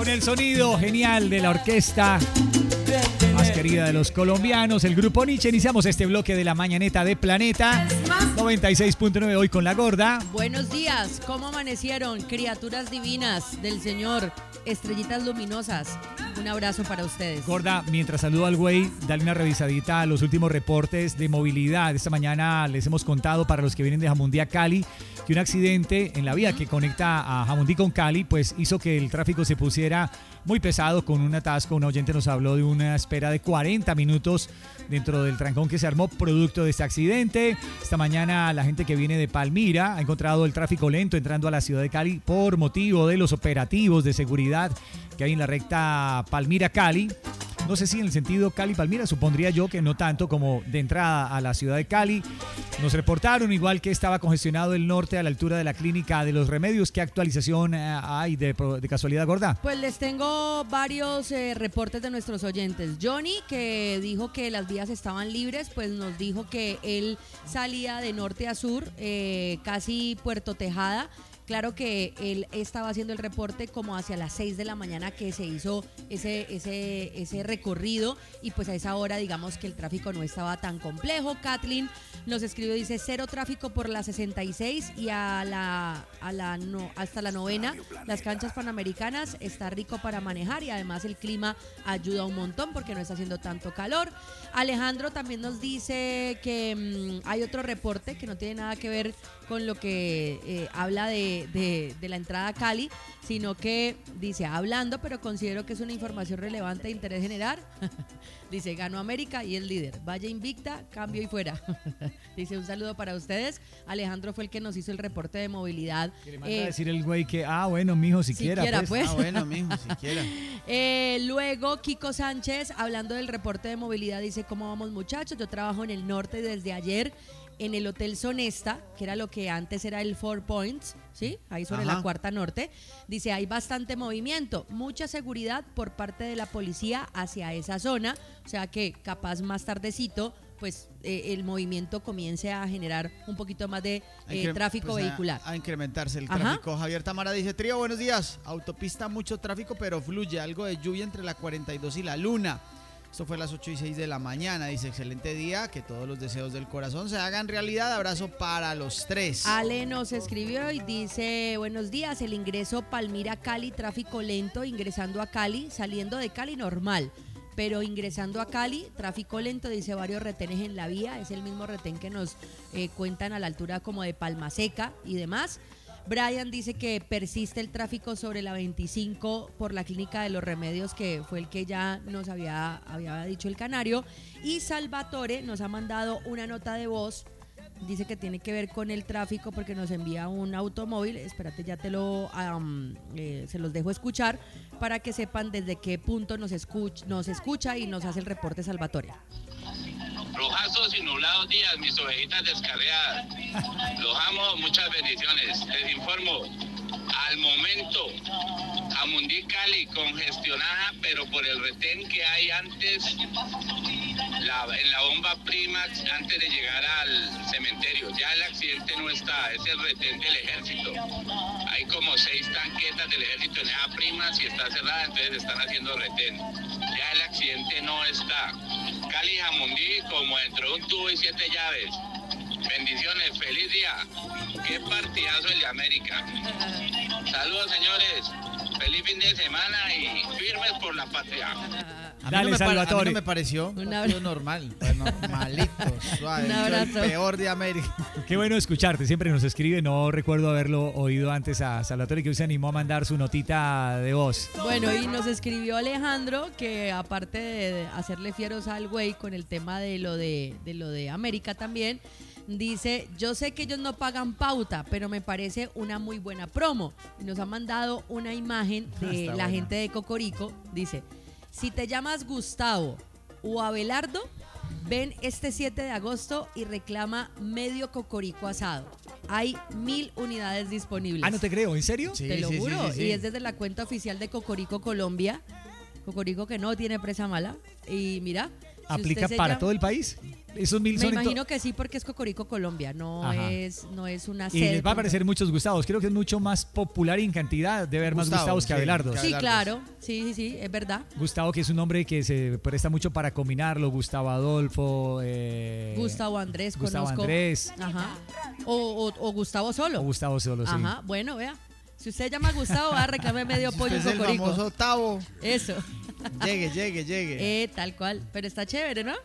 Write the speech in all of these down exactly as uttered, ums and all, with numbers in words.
el sonido genial de la orquesta más querida de los colombianos, el Grupo Niche. Iniciamos este bloque de la mañaneta de Planeta noventa y seis punto nueve hoy con La Gorda. Buenos días, ¿cómo amanecieron? Criaturas divinas del Señor, estrellitas luminosas. Un abrazo para ustedes. Gorda, mientras saludo al güey, dale una revisadita a los últimos reportes de movilidad. Esta mañana les hemos contado, para los que vienen de Jamundí a Cali, que un accidente en la vía que conecta a Jamundí con Cali pues hizo que el tráfico se pusiera muy pesado con un atasco. Un oyente nos habló de una espera de cuarenta minutos dentro del trancón que se armó producto de este accidente. Esta mañana la gente que viene de Palmira ha encontrado el tráfico lento entrando a la ciudad de Cali por motivo de los operativos de seguridad que hay en la recta Palmira-Cali. No sé si en el sentido Cali-Palmira, supondría yo que no tanto como de entrada a la ciudad de Cali. Nos reportaron igual que estaba congestionado el norte a la altura de la Clínica de los Remedios. ¿Qué actualización hay de, de casualidad, Gorda? Pues les tengo varios eh, reportes de nuestros oyentes. Johnny, que dijo que las vías estaban libres, pues nos dijo que él salía de norte a sur, eh, casi Puerto Tejada. Claro que él estaba haciendo el reporte como hacia las seis de la mañana que se hizo ese, ese, ese recorrido, y pues a esa hora digamos que el tráfico no estaba tan complejo. Kathleen nos escribió, dice cero tráfico por la sesenta y seis y a la, a la no, hasta la novena, las canchas panamericanas, está rico para manejar y además el clima ayuda un montón porque no está haciendo tanto calor. Alejandro también nos dice que mmm, hay otro reporte que no tiene nada que ver con lo que eh, habla de, de, de la entrada a Cali, sino que dice, hablando, pero considero que es una información relevante de interés general. Dice, ganó América y es líder. Vaya invicta, cambio y fuera. Dice, un saludo para ustedes. Alejandro fue el que nos hizo el reporte de movilidad. Que le manda eh, a decir el güey que, ah, bueno, mijo, siquiera, siquiera pues. pues. Ah, bueno, mijo, siquiera. eh, luego, Kiko Sánchez, hablando del reporte de movilidad, dice, ¿cómo vamos, muchachos? Yo trabajo en el norte desde ayer en el Hotel Sonesta, que era lo que antes era el Four Points, ¿sí? Ahí sobre Ajá. la Cuarta Norte. Dice, hay bastante movimiento, mucha seguridad por parte de la policía hacia esa zona, o sea que capaz más tardecito, pues eh, el movimiento comience a generar un poquito más de eh, que, tráfico pues, vehicular. A, a incrementarse el Ajá. tráfico. Javier Tamara dice, trío, buenos días. Autopista, mucho tráfico, pero fluye. Algo de lluvia entre la cuarenta y dos y la Luna. Esto fue a las ocho y seis de la mañana. Dice, excelente día, que todos los deseos del corazón se hagan realidad. Abrazo para los tres. Ale nos escribió y dice, buenos días, el ingreso Palmira-Cali, tráfico lento, ingresando a Cali, saliendo de Cali normal, pero ingresando a Cali, tráfico lento, dice, varios retenes en la vía, es el mismo retén que nos eh, cuentan a la altura como de Palma Seca y demás. Brian dice que persiste el tráfico sobre la veinticinco por la Clínica de los Remedios, que fue el que ya nos había, había dicho el Canario. Y Salvatore nos ha mandado una nota de voz, dice que tiene que ver con el tráfico porque nos envía un automóvil. Espérate, ya te lo um, eh, se los dejo escuchar para que sepan desde qué punto nos escucha, nos escucha y nos hace el reporte Salvatore. Rojazos y nublados días, mis ovejitas descarriadas. Los amo, muchas bendiciones. Les informo, al momento, Jamundí Cali congestionada, pero por el retén que hay antes, la, en la bomba Primax, antes de llegar al cementerio. Ya el accidente no está, es el retén del ejército. Hay como seis tanquetas del ejército en esa Primax y está cerrada, entonces están haciendo retén. Ya el accidente no está. Cali Jamundí como dentro de un tubo y siete llaves. Bendiciones, feliz día. Qué partidazo el de América. Saludos, señores. Feliz fin de semana y firmes por la patria. A mí, Dale, no, me Salvatore. a mí no me pareció un partido normal, pues normalito, suave. Un abrazo. El peor de América. Qué bueno escucharte, siempre nos escribe, no recuerdo haberlo oído antes a Salvatore, que hoy se animó a mandar su notita de voz. Bueno, y nos escribió Alejandro que aparte de hacerle fieros al güey con el tema de lo de, de lo de América también, dice, yo sé que ellos no pagan pauta, pero me parece una muy buena promo. Y nos ha mandado una imagen de Está la bueno. gente de Cocorico, dice, si te llamas Gustavo o Abelardo, ven este siete de agosto y reclama medio Cocorico asado. Hay mil unidades disponibles. Ah, no te creo, ¿en serio? Sí, Te lo sí, sí, juro. sí, sí. Y es desde la cuenta oficial de Cocorico Colombia. Cocorico que no tiene presa mala. Y mira, ¿Aplica usted se para llama- todo el país? Esos mil Me son en to- imagino que sí, porque es Cocorico, Colombia, no Ajá. es, no es una Y sede. les va a puntual. aparecer muchos Gustavos. Creo que es mucho más popular y en cantidad de ver más Gustavo, Gustavos que sí, Abelardos. claro. Sí, Abelardos. claro, sí, sí, sí, es verdad. Gustavo, que es un nombre que se presta mucho para combinarlo. Gustavo Adolfo. eh, Gustavo Andrés, Gustavo conozco. Andrés. Ajá. O, o- o Gustavo solo. O Gustavo solo, sí. Ajá, bueno, vea. Si usted llama a Gustavo, va a reclamar medio Si pollo usted en es el Cocorico. famoso Tavo. Eso. Llegue, llegue, llegue. Eh, tal cual. Pero está chévere, ¿no?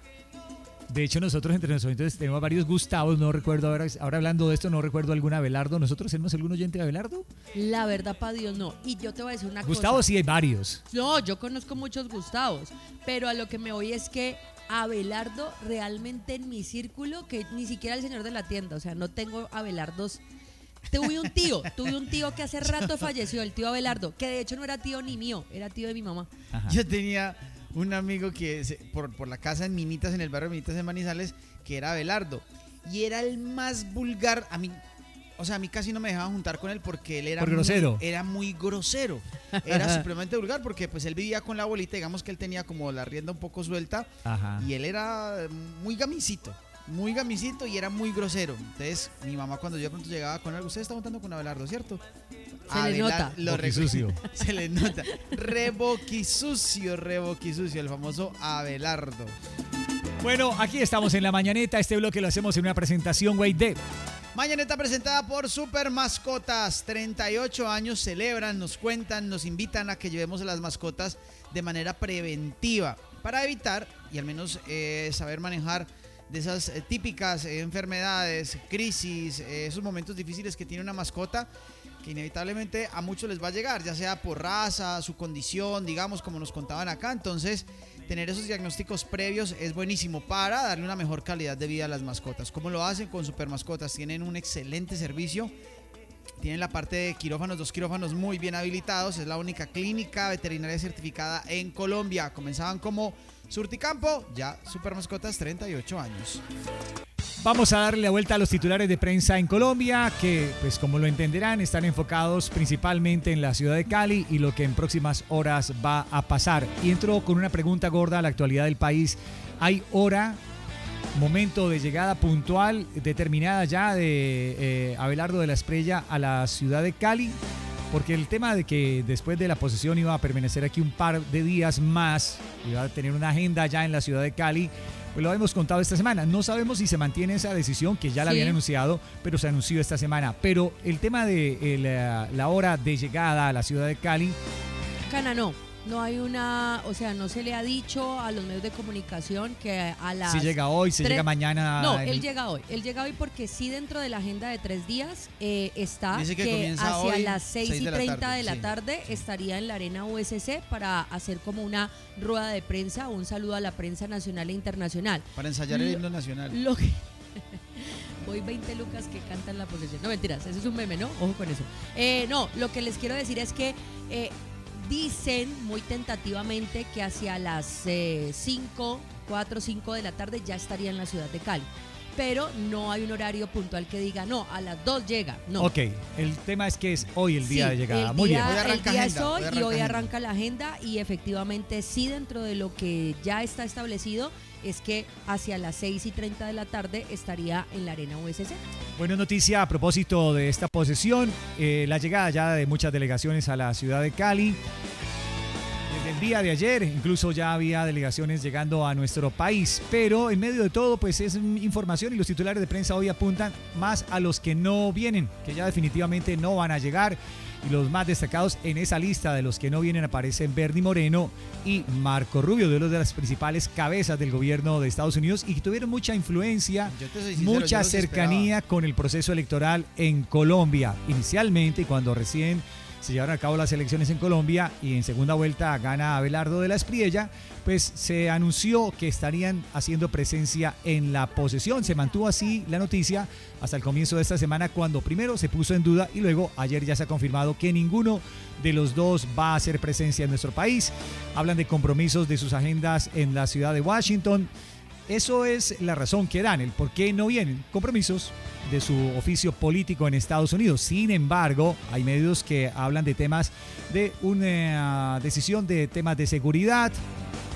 De hecho, nosotros entre nosotros entonces, tenemos varios Gustavos. No recuerdo, ahora, ahora hablando de esto, no recuerdo algún Abelardo. ¿Nosotros tenemos algún oyente de Abelardo? La verdad, pa' Dios, no. Y yo te voy a decir una Gustavo cosa. sí hay varios. No, yo conozco muchos Gustavos, pero a lo que me voy es que Abelardo realmente en mi círculo, que ni siquiera el señor de la tienda, o sea, no tengo Abelardos. Tuve un tío, tuve un tío que hace rato falleció, el tío Abelardo, que de hecho no era tío ni mío, era tío de mi mamá. Ajá. Yo tenía un amigo que se- por, por la casa en Minitas, en el barrio de Minitas en Manizales, que era Abelardo. Y era el más vulgar. A mí, o sea, a mí casi no me dejaban juntar con él porque él era Por muy, grosero. era muy grosero. Era supremamente vulgar porque pues él vivía con la abuelita, digamos que él tenía como la rienda un poco suelta. Ajá. Y él era muy gamisito, muy gamisito y era muy grosero. Entonces, mi mamá cuando yo de pronto llegaba con algo, usted está montando con Abelardo, ¿cierto? Se le nota. Lo rec- Boquisucio. Se le nota. Reboquisucio, reboquisucio, el famoso Abelardo. Bueno, aquí estamos en la mañaneta. Este bloque lo hacemos en una presentación, güey, de... Mañaneta presentada por Super Mascotas. treinta y ocho años celebran, nos cuentan, nos invitan a que llevemos a las mascotas de manera preventiva para evitar y al menos eh, saber manejar de esas eh, típicas eh, enfermedades, crisis, eh, esos momentos difíciles que tiene una mascota que inevitablemente a muchos les va a llegar, ya sea por raza, su condición, digamos, como nos contaban acá. Entonces, tener esos diagnósticos previos es buenísimo para darle una mejor calidad de vida a las mascotas. ¿Cómo lo hacen con Super Mascotas? Tienen un excelente servicio. Tienen la parte de quirófanos, dos quirófanos muy bien habilitados. Es la única clínica veterinaria certificada en Colombia. Comenzaban como Surticampo, ya Super Mascotas, treinta y ocho años. Vamos a darle la vuelta a los titulares de prensa en Colombia, que, pues como lo entenderán, están enfocados principalmente en la ciudad de Cali y lo que en próximas horas va a pasar. Y entro con una pregunta gorda a la actualidad del país. ¿Hay hora, momento de llegada puntual determinada ya de eh, Abelardo de la Espriella a la ciudad de Cali? Porque el tema de que después de la posesión iba a permanecer aquí un par de días más, iba a tener una agenda ya en la ciudad de Cali, pues lo hemos contado esta semana. No sabemos si se mantiene esa decisión, que ya la Sí. habían anunciado, pero se anunció esta semana. Pero el tema de eh, la, la hora de llegada a la ciudad de Cali, Cana, no. No hay una, o sea, no se le ha dicho a los medios de comunicación que a las... si llega hoy, si tres- llega mañana. No, en- él llega hoy. Él llega hoy porque sí dentro de la agenda de tres días eh, está Dice que que, comienza hacia hoy, las seis seis y de la treinta tarde, de la sí. tarde estaría en la Arena U S C para hacer como una rueda de prensa, un saludo a la prensa nacional e internacional. Para ensayar el Lo- himno nacional. Lo que... Voy veinte lucas que cantan la posesión. No, mentiras, eso es un meme, ¿no? Ojo con eso. Eh, no, lo que les quiero decir es que eh, dicen muy tentativamente que hacia las cinco, cuatro, cinco de la tarde ya estaría en la ciudad de Cali. Pero no hay un horario puntual que diga, no, a las dos llega. No. Ok, el tema es que es hoy el día Sí, de llegada. el Muy día- bien. Hoy el arranca día agenda, es hoy hoy y arranca hoy agenda. arranca la agenda y efectivamente sí dentro de lo que ya está establecido es que hacia las seis y treinta de la tarde estaría en la Arena U S C. Buena noticia a propósito de esta posesión, eh, la llegada ya de muchas delegaciones a la ciudad de Cali. Desde el día de ayer incluso ya había delegaciones llegando a nuestro país, pero en medio de todo pues es mm, información y los titulares de prensa hoy apuntan más a los que no vienen, que ya definitivamente no van a llegar. Y los más destacados en esa lista de los que no vienen aparecen Bernie Moreno y Marco Rubio, de los de las principales cabezas del gobierno de Estados Unidos y que tuvieron mucha influencia, Yo te soy sincero, yo mucha los cercanía con el proceso electoral en Colombia. Inicialmente, cuando recién se llevaron a cabo las elecciones en Colombia y en segunda vuelta gana Abelardo de la Espriella, pues se anunció que estarían haciendo presencia en la posesión. Se mantuvo así la noticia hasta el comienzo de esta semana, cuando primero se puso en duda y luego ayer ya se ha confirmado que ninguno de los dos va a hacer presencia en nuestro país. Hablan de compromisos de sus agendas en la ciudad de Washington. Eso es la razón que dan, el por qué no vienen. Compromisos de su oficio político en Estados Unidos. Sin embargo, hay medios que hablan de temas de una decisión de temas de seguridad,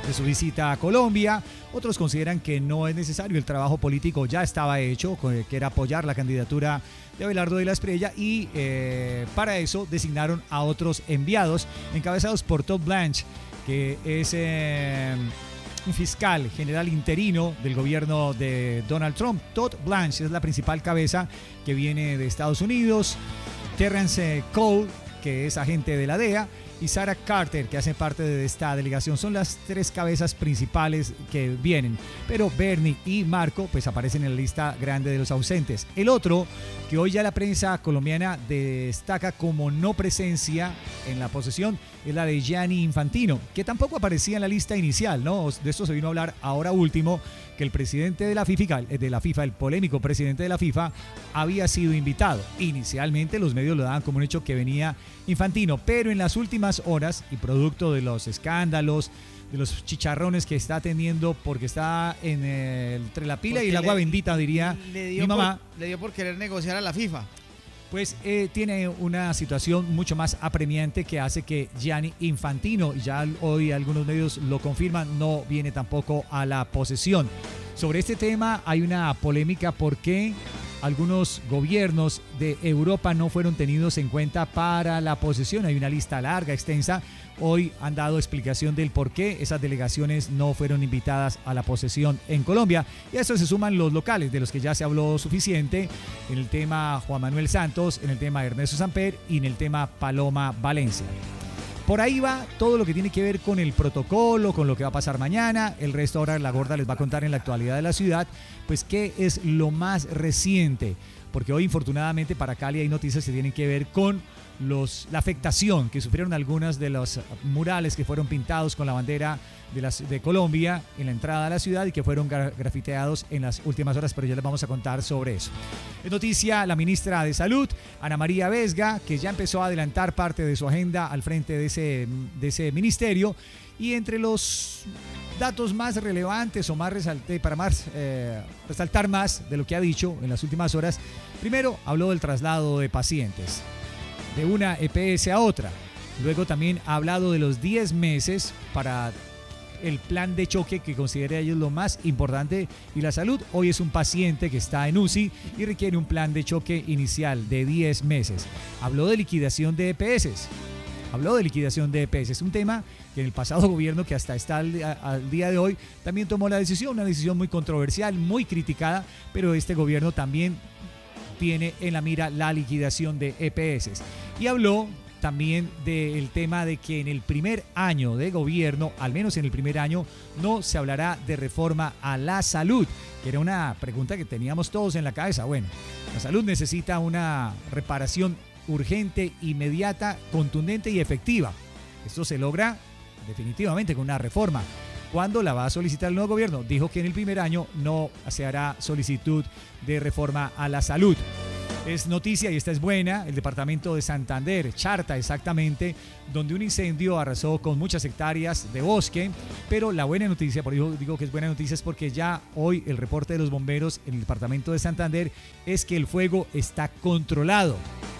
de su visita a Colombia. Otros consideran que no es necesario, el trabajo político ya estaba hecho, que era apoyar la candidatura de Abelardo de la Espriella y eh, para eso designaron a otros enviados encabezados por Todd Blanche, que es eh, un fiscal general interino del gobierno de Donald Trump. Todd Blanche es la principal cabeza que viene de Estados Unidos. Terrence Cole, que es agente de la D E A, y Sarah Carter, que hace parte de esta delegación. Son las tres cabezas principales que vienen, pero Bernie y Marco pues aparecen en la lista grande de los ausentes. El otro, que hoy ya la prensa colombiana destaca como no presencia en la posesión, es la de Gianni Infantino, que tampoco aparecía en la lista inicial, ¿no? De esto se vino a hablar ahora último, que el presidente de la FIFA, de la FIFA, el polémico presidente de la FIFA, había sido invitado. Inicialmente los medios lo daban como un hecho que venía Infantino, pero en las últimas horas y producto de los escándalos, de los chicharrones que está teniendo porque está en el, entre la pila porque y el agua le, bendita, diría le dio mi mamá. Por, le dio por querer negociar a la FIFA. Pues eh, tiene una situación mucho más apremiante que hace que Gianni Infantino, ya hoy algunos medios lo confirman, no viene tampoco a la posesión. Sobre este tema hay una polémica porque algunos gobiernos de Europa no fueron tenidos en cuenta para la posesión. Hay una lista larga, extensa. Hoy han dado explicación del por qué esas delegaciones no fueron invitadas a la posesión en Colombia. Y a esto se suman los locales, de los que ya se habló suficiente, en el tema Juan Manuel Santos, en el tema Ernesto Samper y en el tema Paloma Valencia. Por ahí va todo lo que tiene que ver con el protocolo, con lo que va a pasar mañana. El resto ahora la gorda les va a contar en la actualidad de la ciudad, pues qué es lo más reciente. Porque hoy infortunadamente para Cali hay noticias que tienen que ver con los, la afectación que sufrieron algunas de los murales que fueron pintados con la bandera de, las, de Colombia en la entrada a la ciudad y que fueron grafiteados en las últimas horas, pero ya les vamos a contar sobre eso. Es noticia la ministra de Salud, Ana María Vesga, que ya empezó a adelantar parte de su agenda al frente de ese, de ese ministerio, y entre los datos más relevantes o más resalte, para más, eh, resaltar más de lo que ha dicho en las últimas horas, primero habló del traslado de pacientes de una E P S a otra. Luego también ha hablado de los diez meses para el plan de choque que considera ellos lo más importante y la salud. Hoy es un paciente que está en U C I y requiere un plan de choque inicial de diez meses. Habló de liquidación de E P S. Habló de liquidación de E P S. Es un tema que en el pasado gobierno, que hasta está al, al día de hoy, también tomó la decisión, una decisión muy controversial, muy criticada, pero este gobierno también tiene en la mira la liquidación de E P S. Y habló también del tema de que en el primer año de gobierno, al menos en el primer año, no se hablará de reforma a la salud, que era una pregunta que teníamos todos en la cabeza. Bueno, la salud necesita una reparación urgente, inmediata, contundente y efectiva. Esto se logra definitivamente con una reforma. ¿Cuándo la va a solicitar el nuevo gobierno? Dijo que en el primer año no se hará solicitud de reforma a la salud. Es noticia, y esta es buena, el departamento de Santander, Charta exactamente, donde un incendio arrasó con muchas hectáreas de bosque, pero la buena noticia, por eso digo que es buena noticia, es porque ya hoy el reporte de los bomberos en el departamento de Santander es que el fuego está controlado.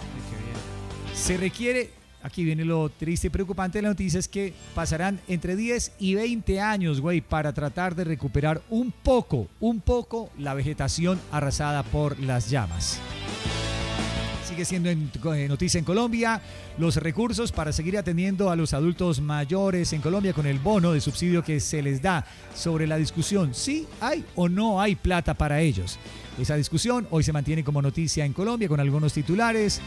Se requiere, aquí viene lo triste y preocupante de la noticia, es que pasarán entre diez y veinte años, güey, para tratar de recuperar un poco, un poco la vegetación arrasada por las llamas. Sigue siendo en, en noticia en Colombia los recursos para seguir atendiendo a los adultos mayores en Colombia con el bono de subsidio que se les da, sobre la discusión si hay o no hay plata para ellos. Esa discusión hoy se mantiene como noticia en Colombia con algunos titulares.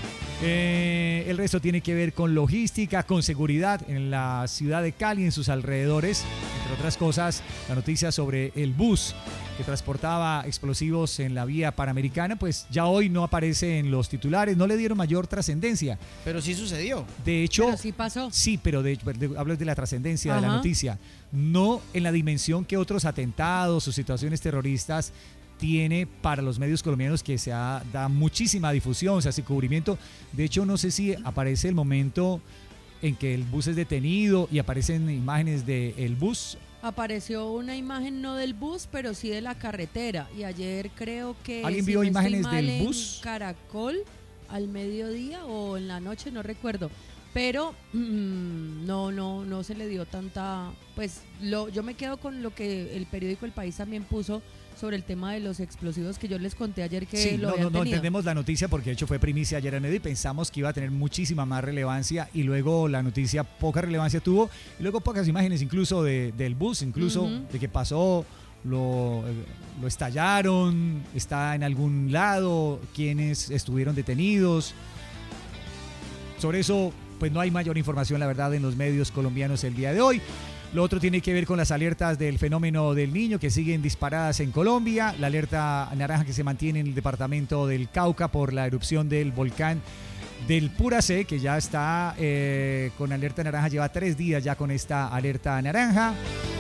Eh, el resto tiene que ver con logística, con seguridad en la ciudad de Cali y en sus alrededores. Entre otras cosas, la noticia sobre el bus que transportaba explosivos en la vía Panamericana, pues ya hoy no aparece en los titulares, no le dieron mayor trascendencia. Pero sí sucedió. De hecho, pero sí pasó. Sí, pero de, de, hablo de la trascendencia de la noticia, no en la dimensión que otros atentados o situaciones terroristas tiene para los medios colombianos, que se ha, da muchísima difusión, se hace cubrimiento. De hecho, no sé si aparece el momento en que el bus es detenido y aparecen imágenes del bus. Apareció una imagen no del bus, pero sí de la carretera. Y ayer creo que... ¿Alguien si vio no imágenes estoy mal, del bus? en Caracol, al mediodía o en la noche, no recuerdo. pero mm, no, no, no se le dio tanta, pues lo, yo me quedo con lo que el periódico El País también puso sobre el tema de los explosivos que yo les conté ayer que Sí, lo no, habían no, no tenido. entendemos la noticia porque de hecho fue primicia ayer en medio y pensamos que iba a tener muchísima más relevancia y luego la noticia poca relevancia tuvo y luego pocas imágenes incluso de, del bus, incluso Ujú. de que pasó, lo, lo estallaron, está en algún lado, quienes estuvieron detenidos. Sobre eso pues no hay mayor información la verdad en los medios colombianos el día de hoy. Lo otro tiene que ver con las alertas del fenómeno del Niño que siguen disparadas en Colombia, la alerta naranja que se mantiene en el departamento del Cauca por la erupción del volcán del Puracé, que ya está eh, con alerta naranja, lleva tres días ya con esta alerta naranja.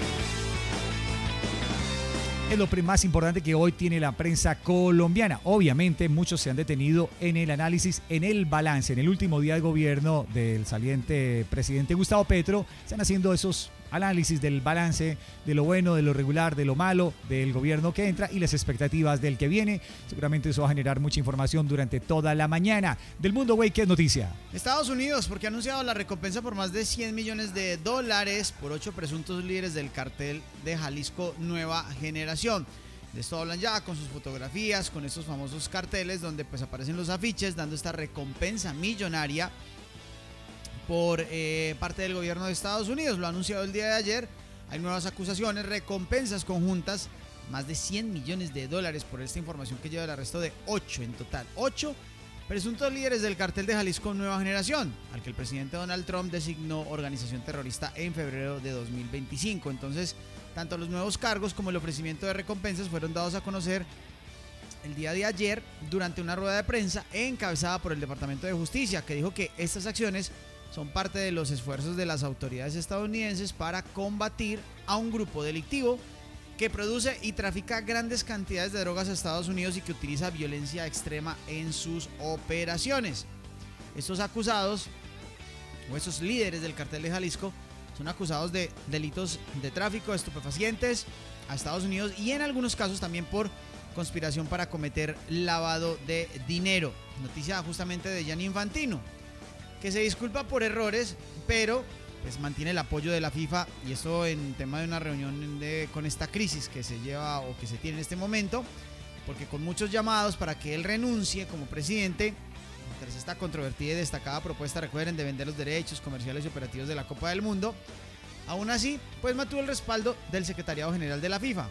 Es lo más importante que hoy tiene la prensa colombiana. Obviamente muchos se han detenido en el análisis, en el balance. En el último día de gobierno del saliente presidente Gustavo Petro, están haciendo esos análisis del balance, de lo bueno, de lo regular, de lo malo, del gobierno que entra y las expectativas del que viene. Seguramente eso va a generar mucha información durante toda la mañana. Del mundo, güey, ¿qué es noticia? Estados Unidos, porque ha anunciado la recompensa por más de cien millones de dólares por ocho presuntos líderes del cartel de Jalisco Nueva Generación. De esto hablan ya con sus fotografías, con estos famosos carteles donde pues aparecen los afiches dando esta recompensa millonaria por eh, parte del gobierno de Estados Unidos. Lo ha anunciado el día de ayer. Hay nuevas acusaciones, recompensas conjuntas, más de cien millones de dólares por esta información que lleva el arresto de ocho en total. ocho presuntos líderes del cartel de Jalisco Nueva Generación, al que el presidente Donald Trump designó organización terrorista en febrero de dos mil veinticinco. Entonces, tanto los nuevos cargos como el ofrecimiento de recompensas fueron dados a conocer el día de ayer durante una rueda de prensa encabezada por el Departamento de Justicia, que dijo que estas acciones son parte de los esfuerzos de las autoridades estadounidenses para combatir a un grupo delictivo que produce y trafica grandes cantidades de drogas a Estados Unidos y que utiliza violencia extrema en sus operaciones. Estos acusados, o esos líderes del cartel de Jalisco, son acusados de delitos de tráfico de estupefacientes a Estados Unidos y en algunos casos también por conspiración para cometer lavado de dinero. Noticia justamente de Gianni Infantino, que se disculpa por errores, pero pues mantiene el apoyo de la FIFA, y esto en tema de una reunión de, con esta crisis que se lleva o que se tiene en este momento, porque con muchos llamados para que él renuncie como presidente, tras esta controvertida y destacada propuesta, recuerden, de vender los derechos comerciales y operativos de la Copa del Mundo, aún así, pues mantuvo el respaldo del secretariado general de la FIFA,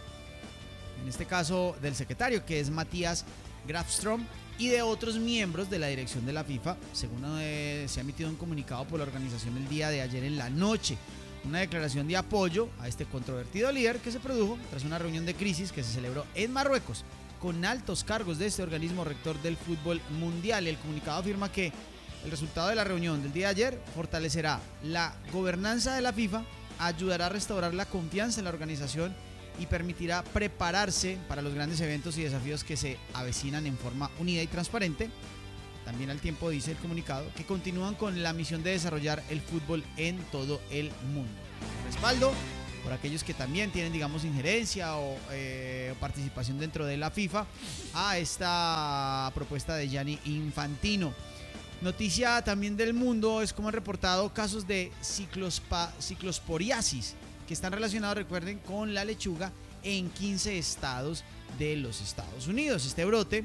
en este caso del secretario, que es Matías Grafström, y de otros miembros de la dirección de la FIFA, según eh, se ha emitido un comunicado por la organización el día de ayer en la noche. Una declaración de apoyo a este controvertido líder que se produjo tras una reunión de crisis que se celebró en Marruecos con altos cargos de este organismo rector del fútbol mundial. El comunicado afirma que el resultado de la reunión del día de ayer fortalecerá la gobernanza de la FIFA, ayudará a restaurar la confianza en la organización y permitirá prepararse para los grandes eventos y desafíos que se avecinan en forma unida y transparente. También al tiempo dice el comunicado que continúan con la misión de desarrollar el fútbol en todo el mundo. Respaldo por aquellos que también tienen, digamos, injerencia o eh, participación dentro de la FIFA a esta propuesta de Gianni Infantino. Noticia también del mundo es como han reportado casos de ciclospa, ciclosporiasis que están relacionados, recuerden, con la lechuga en quince estados de los Estados Unidos. Este brote,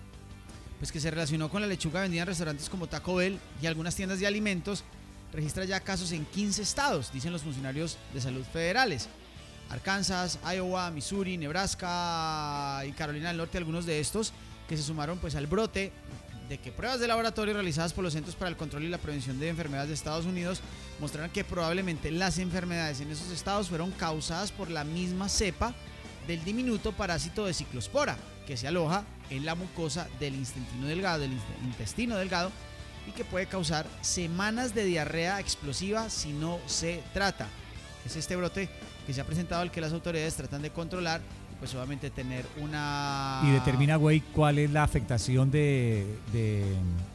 pues que se relacionó con la lechuga vendida en restaurantes como Taco Bell y algunas tiendas de alimentos, registra ya casos en quince estados, dicen los funcionarios de salud federales. Arkansas, Iowa, Missouri, Nebraska y Carolina del Norte, algunos de estos que se sumaron pues al brote de que pruebas de laboratorio realizadas por los Centros para el Control y la Prevención de Enfermedades de Estados Unidos mostraron que probablemente las enfermedades en esos estados fueron causadas por la misma cepa del diminuto parásito de ciclospora, que se aloja en la mucosa del intestino delgado, del intestino delgado y que puede causar semanas de diarrea explosiva si no se trata. Es este brote que se ha presentado, al que las autoridades tratan de controlar, pues obviamente tener una... Y determina, güey, cuál es la afectación de, de,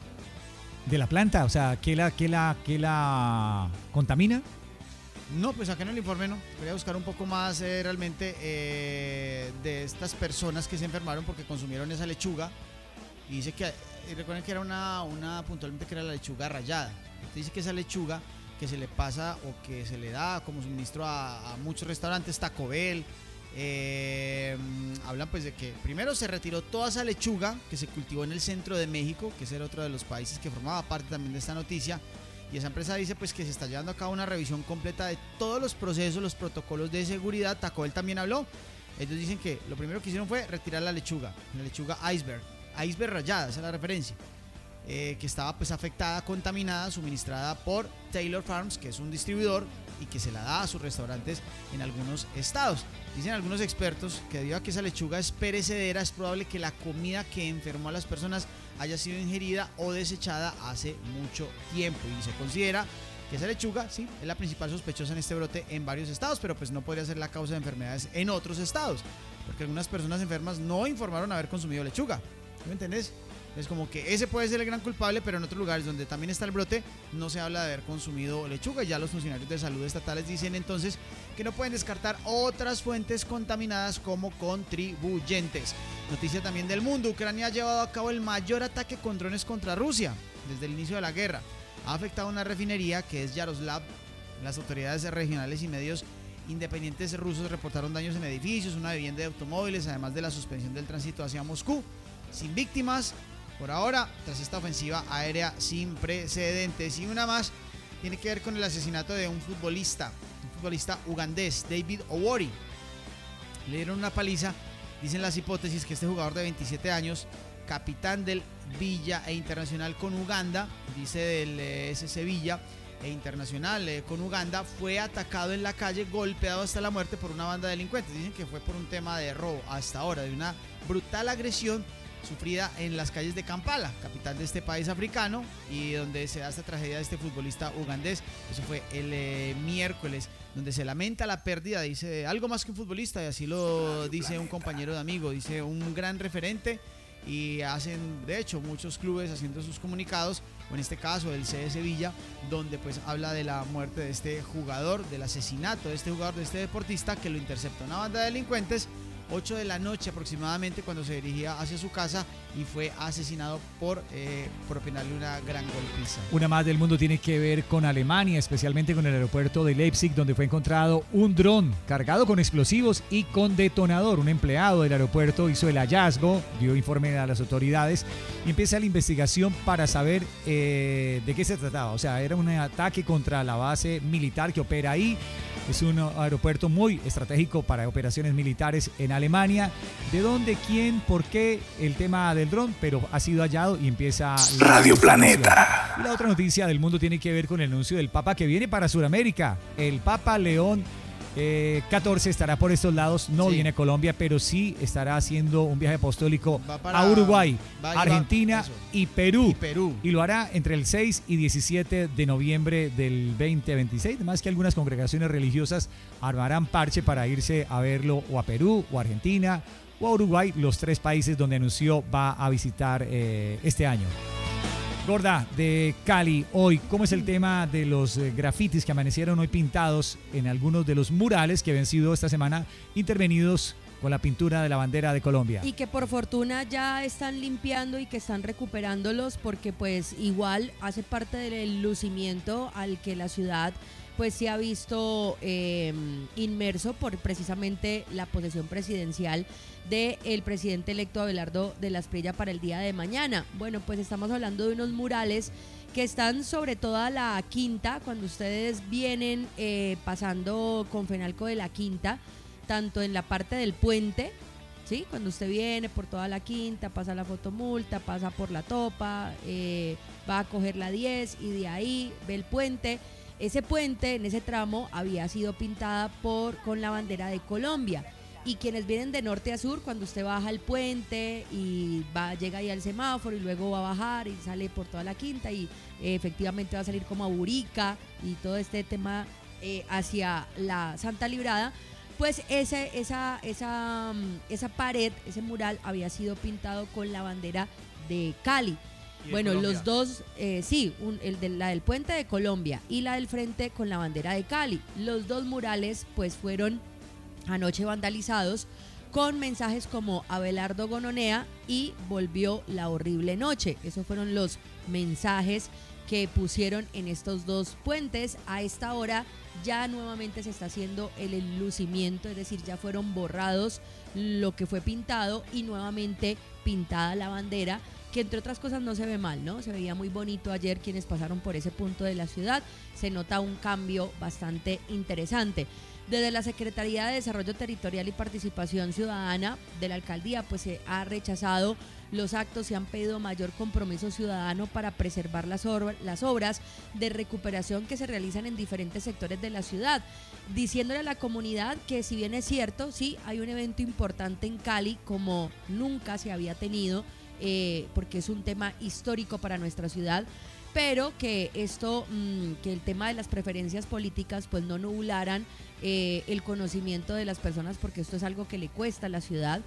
de la planta, o sea, ¿qué la, qué la, qué la contamina? No, pues acá en el informe no. Voy a buscar un poco más eh, realmente eh, de estas personas que se enfermaron porque consumieron esa lechuga. Y dice que, y recuerden que era una, una puntualmente que era la lechuga rallada. Dice que esa lechuga que se le pasa o que se le da como suministro a, a muchos restaurantes, Taco Bell, eh, hablan pues de que primero se retiró toda esa lechuga que se cultivó en el centro de México, que ese era otro de los países que formaba parte también de esta noticia, y esa empresa dice pues que se está llevando a cabo una revisión completa de todos los procesos, los protocolos de seguridad. Taco Bell también habló. Ellos dicen que lo primero que hicieron fue retirar la lechuga, la lechuga iceberg, iceberg rayada, esa es la referencia. Eh, que estaba pues afectada, contaminada, suministrada por Taylor Farms, que es un distribuidor y que se la da a sus restaurantes en algunos estados. Dicen algunos expertos que debido a que esa lechuga es perecedera, es probable que la comida que enfermó a las personas haya sido ingerida o desechada hace mucho tiempo, y se considera que esa lechuga, sí, es la principal sospechosa en este brote en varios estados, pero pues no podría ser la causa de enfermedades en otros estados, porque algunas personas enfermas no informaron haber consumido lechuga. ¿Me entendés? Es como que ese puede ser el gran culpable, pero en otros lugares donde también está el brote no se habla de haber consumido lechuga. Ya los funcionarios de salud estatales dicen entonces que no pueden descartar otras fuentes contaminadas como contribuyentes. Noticia también del mundo: Ucrania ha llevado a cabo el mayor ataque con drones contra Rusia desde el inicio de la guerra. Ha afectado una refinería que es Yaroslav. Las autoridades regionales y medios independientes rusos reportaron daños en edificios, una vivienda de automóviles, además de la suspensión del tránsito hacia Moscú. Sin víctimas por ahora, tras esta ofensiva aérea sin precedentes. Y una más tiene que ver con el asesinato de un futbolista, un futbolista ugandés, David Owori. Le dieron una paliza. Dicen las hipótesis que este jugador de veintisiete años, capitán del Villa e internacional con Uganda, dice del eh, S C Villa e internacional eh, con Uganda, fue atacado en la calle, golpeado hasta la muerte por una banda de delincuentes. Dicen que fue por un tema de robo hasta ahora, de una brutal agresión sufrida en las calles de Kampala, capital de este país africano, y donde se da esta tragedia de este futbolista ugandés. Eso fue el eh, miércoles, donde se lamenta la pérdida, dice, algo más que un futbolista, y así lo dice un compañero de amigo, dice, un gran referente, y hacen, de hecho, muchos clubes haciendo sus comunicados, o en este caso el C S Villa, donde pues habla de la muerte de este jugador, del asesinato de este jugador, de este deportista, que lo interceptó una banda de delincuentes ocho de la noche aproximadamente, cuando se dirigía hacia su casa, y fue asesinado por eh, propinarle una gran golpiza. Una más del mundo tiene que ver con Alemania, especialmente con el aeropuerto de Leipzig, donde fue encontrado un dron cargado con explosivos y con detonador. Un empleado del aeropuerto hizo el hallazgo, dio informe a las autoridades y empieza la investigación para saber eh, de qué se trataba. O sea, era un ataque contra la base militar que opera ahí. Es un aeropuerto muy estratégico para operaciones militares en Alemania. ¿De dónde, quién, por qué? El tema del dron, pero ha sido hallado y empieza Radio Planeta. Y la otra noticia del mundo tiene que ver con el anuncio del Papa que viene para Sudamérica. El Papa León eh, catorce estará por estos lados, no Sí. viene a Colombia, pero sí estará haciendo un viaje apostólico Va para- a Uruguay, va- va- Argentina eso. y Perú. Y Perú. Y lo hará entre el seis y diecisiete de noviembre del veinte veintiséis. Además que algunas congregaciones religiosas armarán parche para irse a verlo o a Perú o a Argentina o a Uruguay, los tres países donde anunció va a visitar eh, este año. Gorda, de Cali, hoy, ¿cómo es el tema de los eh, grafitis que amanecieron hoy pintados en algunos de los murales que habían sido esta semana intervenidos con la pintura de la bandera de Colombia? Y que por fortuna ya están limpiando y que están recuperándolos, porque pues igual hace parte del lucimiento al que la ciudad pues se ha visto eh, inmerso por precisamente la posesión presidencial del presidente electo Abelardo de la Espriella para el día de mañana. Bueno, pues estamos hablando de unos murales que están sobre toda la Quinta. Cuando ustedes vienen eh, pasando con Fenalco de la Quinta, tanto en la parte del puente, ¿sí? Cuando usted viene por toda la Quinta, pasa la fotomulta, pasa por la Topa, eh, va a coger la diez y de ahí ve el puente. Ese puente, en ese tramo, había sido pintada por con la bandera de Colombia. Y quienes vienen de norte a sur, cuando usted baja el puente y va, llega ahí al semáforo y luego va a bajar y sale por toda la Quinta y eh, efectivamente va a salir como a Burica y todo este tema eh, hacia la Santa Librada, pues ese, esa, esa, esa pared, ese mural había sido pintado con la bandera de Cali. Bueno, los dos, eh, sí, un, el de, la del puente de Colombia y la del frente con la bandera de Cali. Los dos murales pues fueron anoche vandalizados con mensajes como Abelardo Gononea y volvió la horrible noche. Esos fueron los mensajes que pusieron en estos dos puentes. A esta hora ya nuevamente se está haciendo el enlucimiento, es decir, ya fueron borrados lo que fue pintado y nuevamente pintada la bandera, que entre otras cosas no se ve mal, ¿no? Se veía muy bonito ayer quienes pasaron por ese punto de la ciudad, se nota un cambio bastante interesante. Desde la Secretaría de Desarrollo Territorial y Participación Ciudadana de la Alcaldía, pues se ha rechazado los actos y han pedido mayor compromiso ciudadano para preservar las, or- las obras de recuperación que se realizan en diferentes sectores de la ciudad, diciéndole a la comunidad que si bien es cierto, sí, hay un evento importante en Cali como nunca se había tenido, eh, porque es un tema histórico para nuestra ciudad, pero que esto, mmm, que el tema de las preferencias políticas pues no nublaran eh, el conocimiento de las personas, porque esto es algo que le cuesta a la ciudad,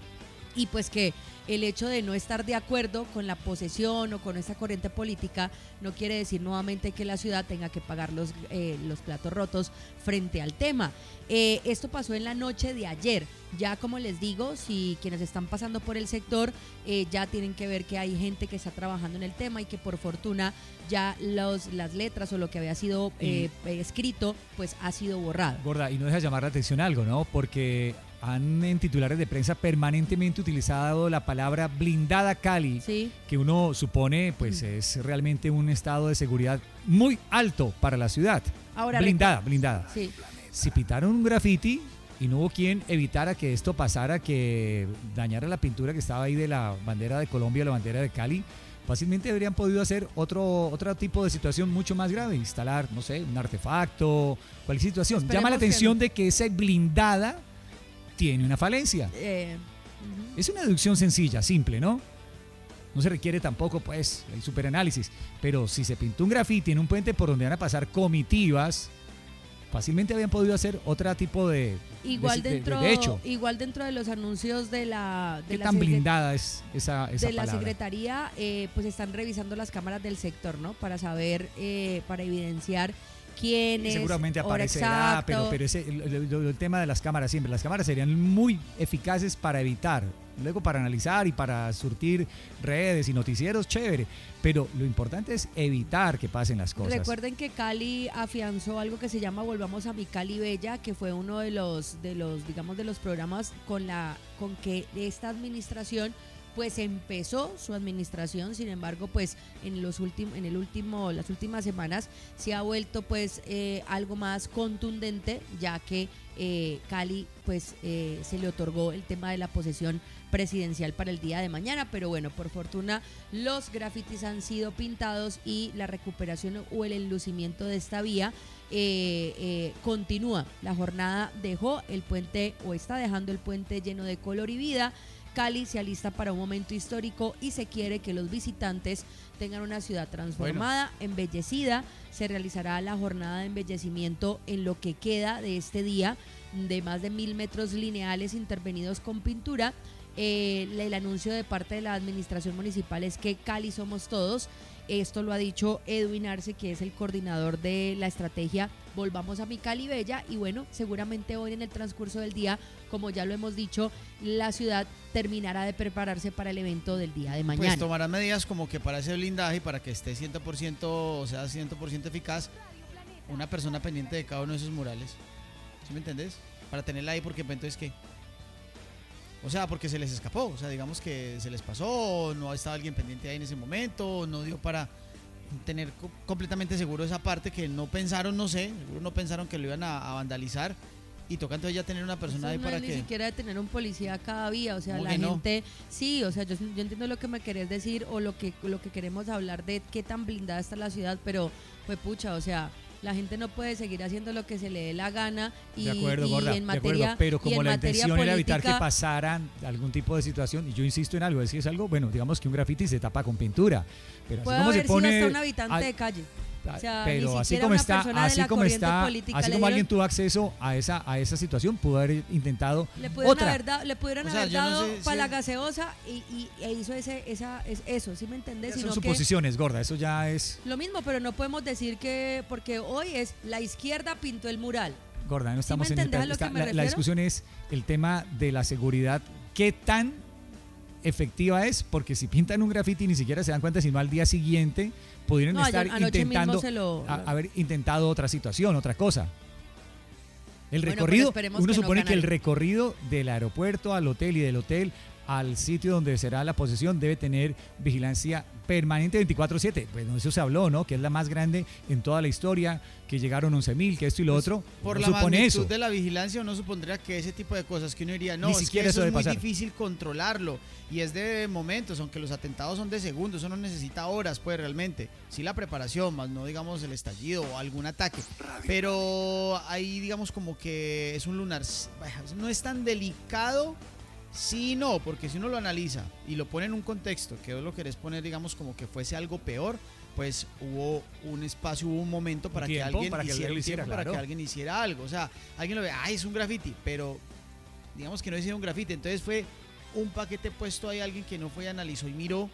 y pues que el hecho de no estar de acuerdo con la posesión o con esta corriente política no quiere decir nuevamente que la ciudad tenga que pagar los, eh, los platos rotos frente al tema. Eh, esto pasó en la noche de ayer. Ya como les digo, si quienes están pasando por el sector eh, ya tienen que ver que hay gente que está trabajando en el tema y que por fortuna ya los, las letras o lo que había sido eh, escrito pues ha sido borrado. Gorda, y no deja llamar la atención algo, ¿no? Porque han en titulares de prensa permanentemente utilizado la palabra blindada Cali, ¿sí? Que uno supone pues mm. es realmente un estado de seguridad muy alto para la ciudad. Ahora, blindada, blindada. Sí. Si pintaron un graffiti y no hubo quien evitara que esto pasara, que dañara la pintura que estaba ahí de la bandera de Colombia, la bandera de Cali, fácilmente habrían podido hacer otro, otro tipo de situación mucho más grave, instalar, no sé, un artefacto, cualquier situación. Esperemos Llama la atención no. de que esa blindada tiene una falencia. Eh, uh-huh. Es una deducción sencilla, simple, ¿no? No se requiere tampoco, pues, el superanálisis. Pero si se pintó un grafiti en un puente por donde van a pasar comitivas, fácilmente habían podido hacer otro tipo de, igual de, dentro, de, de hecho. Igual dentro de los anuncios de la... De ¿Qué la tan secret- blindada es esa, esa de la palabra? Secretaría, eh, pues están revisando las cámaras del sector, ¿no? Para saber, eh, para evidenciar quién es, seguramente hora aparecerá, exacto. pero, pero ese, el, el, el tema de las cámaras siempre, las cámaras serían muy eficaces para evitar, luego para analizar y para surtir redes y noticieros, chévere, pero lo importante es evitar que pasen las cosas. Recuerden que Cali afianzó algo que se llama Volvamos a mi Cali Bella, que fue uno de los, de los, digamos, de los programas con la, con que esta administración pues empezó su administración. Sin embargo, pues en los últimos, en el último, las últimas semanas se ha vuelto pues eh, algo más contundente, ya que eh, Cali pues eh, se le otorgó el tema de la posesión presidencial para el día de mañana, pero bueno, por fortuna los grafitis han sido pintados y la recuperación o el enlucimiento de esta vía eh, eh, continúa. La jornada dejó el puente o está dejando el puente lleno de color y vida. Cali se alista para un momento histórico y se quiere que los visitantes tengan una ciudad transformada, bueno. embellecida. Se realizará la jornada de embellecimiento en lo que queda de este día, de más de mil metros lineales intervenidos con pintura. Eh, el anuncio de parte de la administración municipal es que Cali somos todos. Esto lo ha dicho Edwin Arce, que es el coordinador de la estrategia Volvamos a mi Cali Bella, y bueno, seguramente hoy en el transcurso del día, como ya lo hemos dicho, la ciudad terminará de prepararse para el evento del día de mañana. Pues tomarán medidas como que para ese blindaje, para que esté cien por ciento, o sea, cien por ciento eficaz, una persona pendiente de cada uno de esos murales. ¿Sí me entendés? Para tenerla ahí, porque entonces ¿qué? O sea, porque se les escapó, o sea, digamos que se les pasó, no estaba alguien pendiente ahí en ese momento, no dio para tener co- completamente seguro esa parte, que no pensaron, no sé, seguro no pensaron que lo iban a, a vandalizar, y toca entonces ya tener una persona Eso ahí no para es que... Ni siquiera de tener un policía a cada vía, o sea, ¿Cómo la que no? gente, sí, o sea, yo, yo entiendo lo que me querés decir o lo que, lo que queremos hablar de qué tan blindada está la ciudad, pero pues pucha, o sea, la gente no puede seguir haciendo lo que se le dé la gana y, de acuerdo, y gorda, en de materia, acuerdo, pero como la intención política, era evitar que pasaran algún tipo de situación, y yo insisto en algo, es que es algo, bueno, digamos que un grafiti se tapa con pintura, pero así puede como haber se pone... sido hasta un habitante a, de calle. O sea, pero ni así siquiera como una está, persona de así la como corriente está, política así le como dieron- alguien tuvo acceso a esa a esa situación, pudo haber intentado Le pudieron otra. haber dado, le pudieron O sea, haber yo no dado sé si para la es- gaseosa y, y e hizo ese, esa, es, eso, ¿sí me entendés? Son Sino que suposiciones, gorda, eso ya es lo mismo, pero no podemos decir que, porque hoy es la izquierda pintó el mural. gorda, no estamos me en el, entendés a lo está- que me la, la refiero? discusión es el tema de la seguridad, qué tan efectiva es, porque si pintan un graffiti ni siquiera se dan cuenta, sino al día siguiente pudieran No, estar ayer- anoche intentando, mismo se lo- a- haber intentado otra situación, otra cosa. El Bueno, recorrido, pero esperemos uno que no, supone que el Canario. recorrido del aeropuerto al hotel y del hotel al sitio donde será la posesión debe tener vigilancia permanente veinticuatro siete. Pues no, eso se habló, ¿no? Que es la más grande en toda la historia, que llegaron once mil, que esto y lo otro. Por Uno la supone magnitud eso. de la vigilancia uno supondría que ese tipo de cosas que uno diría, no, Ni es siquiera que eso eso es debe muy pasar. difícil controlarlo y es de momentos, aunque los atentados son de segundos, eso no necesita horas, pues realmente. Sí la preparación, más no digamos el estallido o algún ataque. Pero ahí digamos como que es un lunar, no es tan delicado. Sí, y no, porque si uno lo analiza y lo pone en un contexto, que vos lo querés poner, digamos, como que fuese algo peor, pues hubo un espacio, hubo un momento para Un que tiempo alguien para que hiciera, alguien lo un hiciera, tiempo para claro. que alguien hiciera algo. O sea, alguien lo ve, ay, es un graffiti, pero digamos que no hicieron un graffiti. Entonces fue un paquete puesto ahí, alguien que no fue y analizó y miró.